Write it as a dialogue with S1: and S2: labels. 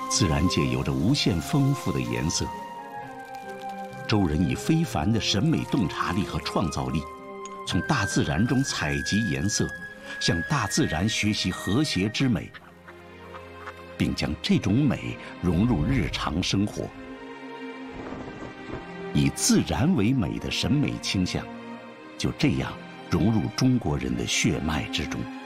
S1: 自然界有着无限丰富的颜色。周人以非凡的审美洞察力和创造力，从大自然中采集颜色，向大自然学习和谐之美，并将这种美融入日常生活。以自然为美的审美倾向，就这样融入中国人的血脉之中。